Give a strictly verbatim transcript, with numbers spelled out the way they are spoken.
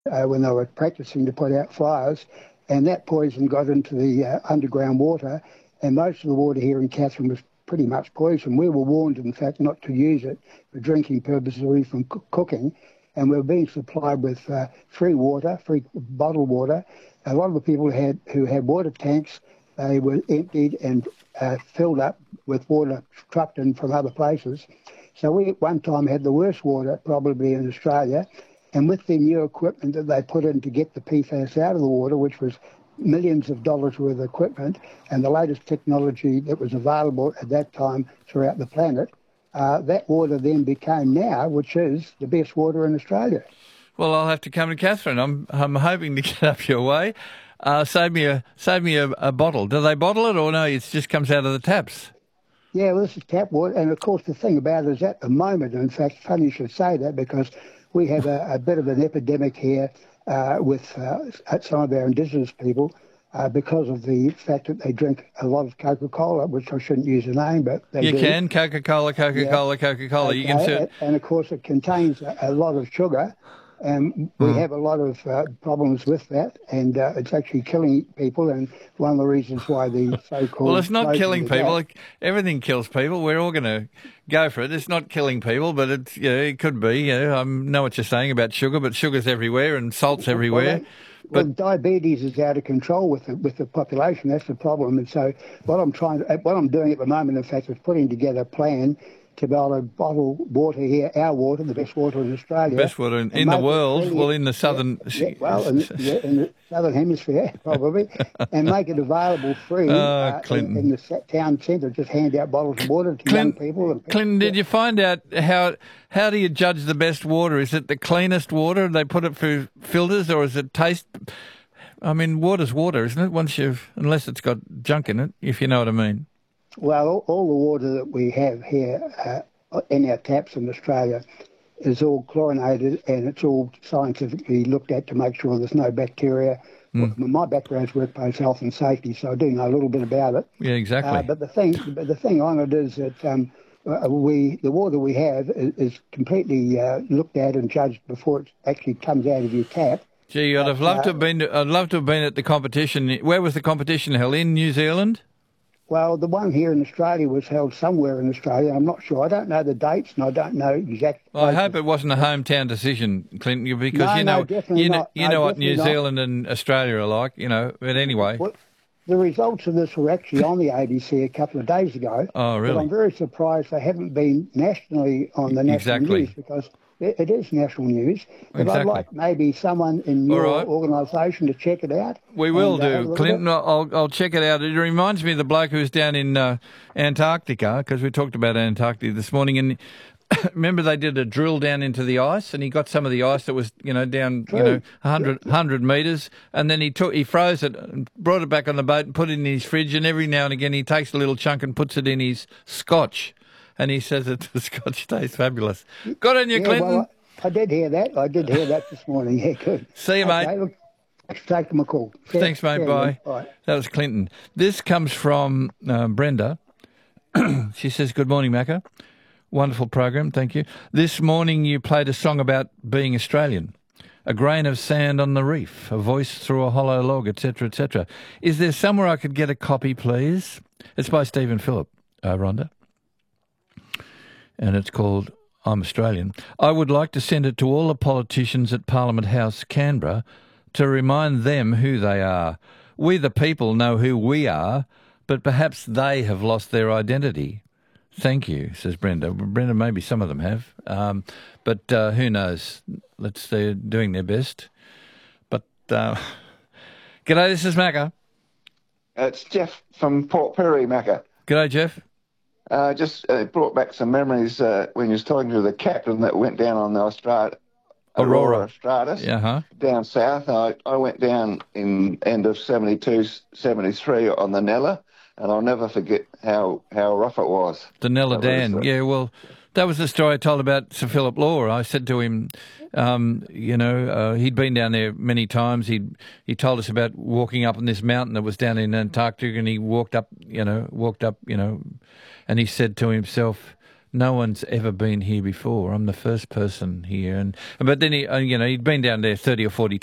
uh, when they were practicing to put out fires, and that poison got into the uh, underground water, and most of the water here in Katherine was pretty much poison. We were warned, in fact, not to use it for drinking purposes or even co- cooking, and we were being supplied with uh, free water, free bottled water. A lot of the people who had, who had water tanks, they were emptied and uh, filled up with water trucked in from other places. So we at one time had the worst water probably in Australia, and with the new equipment that they put in to get the P FAS out of the water, which was millions of dollars worth of equipment, and the latest technology that was available at that time throughout the planet, uh, that water then became now, which is the best water in Australia. Well, I'll have to come to Katherine. I'm I'm hoping to get up your way. Uh, save me a save me a, a bottle. Do they bottle it, or no? It just comes out of the taps. Yeah, well, this is tap water, and of course the thing about it is at the moment, in fact, funny you should say that, because we have a, a bit of an epidemic here uh, with uh, some of our Indigenous people uh, because of the fact that they drink a lot of Coca-Cola, which I shouldn't use the name, but they You do. can Coca-Cola, Coca-Cola, Yeah. Coca-Cola. Okay. You can and, and of course it contains a, a lot of sugar. And we Mm. have a lot of uh, problems with that, and uh, it's actually killing people. And one of the reasons why the so-called Well, it's not smoking killing tobacco- people. Like, everything kills people. We're all going to go for it. It's not killing people, but it's, yeah, it could be. You know, I know what you're saying about sugar, but sugar's everywhere and salt's everywhere. Well, well, But diabetes is out of control with the, with the population. That's the problem. And so, what I'm trying, to, what I'm doing at the moment, in fact, is putting together a plan to be able to bottle water here, our water, the best water in Australia. best water in, and in the make it world, free- well, in the southern... Yeah, yeah, well, in, yeah, in the southern hemisphere, probably, and make it available free Oh, uh, in, Clinton. in the sa- town centre. Just hand out bottles of water to Clint- young people. And, Clinton, did you find out how how do you judge the best water? Is it the cleanest water? They put it through filters, or is it taste? I mean, water's water, isn't it? Once you've, unless it's got junk in it, if you know what I mean. Well, all, all the water that we have here uh, in our taps in Australia is all chlorinated, and it's all scientifically looked at to make sure there's no bacteria. Mm. Well, my background's workplace health and safety, so I do know a little bit about it. Yeah, exactly. Uh, but the thing, but the thing on it is that um, uh, we, the water we have is, is completely uh, looked at and judged before it actually comes out of your tap. Gee, I'd have loved uh, to have been. I'd love to have been at the competition. Where was the competition held? In New Zealand? Well, the one here in Australia was held somewhere in Australia. I'm not sure. I don't know the dates, and I don't know exact. Well, I places. hope it wasn't a hometown decision, Clinton, because No, you no, know, definitely you know, not. you No, know what New definitely not. Zealand and Australia are like. You know, but anyway. Well, the results of this were actually on the A B C a couple of days ago. Oh, really? But I'm very surprised they haven't been nationally on the national Exactly. news, because it, it is national news. But I'd Exactly. like maybe someone in All your right. organisation to check it out. We will and, uh, have a do, look at Clinton. it. I'll I'll check it out. It reminds me of the bloke who's down in uh, Antarctica, because we talked about Antarctica this morning. And remember, they did a drill down into the ice, and he got some of the ice that was, you know, down, True. you know, one hundred, one hundred metres, and then he took, he froze it, and brought it back on the boat, and put it in his fridge. And every now and again, he takes a little chunk and puts it in his scotch, and he says that the scotch tastes fabulous. Good on you, Yeah, Clinton. well, I, I did hear that. I did hear that this morning. Yeah, good. See you, Okay, mate. look, let's take them a call. Fair- Thanks, mate. fair Bye. enough. Bye. That was Clinton. This comes from uh, Brenda. She says, "Good morning, Macca. Wonderful program. Thank you. This morning you played a song about being Australian. A grain of sand on the reef, a voice through a hollow log, et cetera, et cetera. Is there somewhere I could get a copy, please?" It's by Stephen Phillip, uh, Rhonda. And it's called I'm Australian. "I would like to send it to all the politicians at Parliament House, Canberra, to remind them who they are. We the people know who we are, but perhaps they have lost their identity. Thank you," says Brenda. Brenda, maybe some of them have, um, but uh, who knows? Let's they're doing their best. But uh, g'day, this is Macca. It's Jeff from Port Perry, Macca. G'day, Jeff. Uh, just uh, brought back some memories uh, when you was talking to the captain that went down on the Austrata, Aurora. Aurora Stratus Yeah, huh? down south. I, I went down in end of seventy-two, seventy-three on the Nella, and I'll never forget how, how rough it was. The Nella That Dan. was, uh, Yeah, well, that was the story I told about Sir Philip Law. I said to him, um, you know, uh, he'd been down there many times. He he told us about walking up on this mountain that was down in Antarctica, and he walked up, you know, walked up, you know, and he said to himself, no one's ever been here before. I'm the first person here. And but then, he, uh, you know, he'd been down there thirty or forty